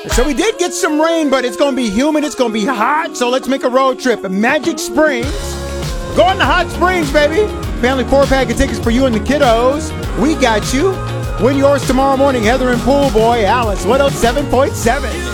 So we did get some rain, but it's going to be humid. It's going to be hot. So let's make a road trip. Magic Springs. Going to Hot Springs, baby. Family 4-pack of tickets for you and the kiddos. We got you. Win yours tomorrow morning. Heather and Pool Boy, Alice 107.7.